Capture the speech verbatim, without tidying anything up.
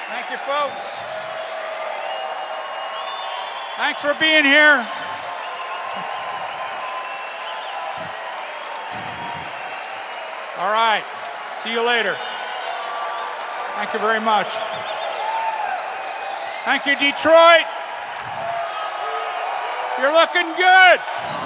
Thank you, folks. Thanks for being here. All right. See you later. Thank you very much. Thank you, Detroit. You're looking good.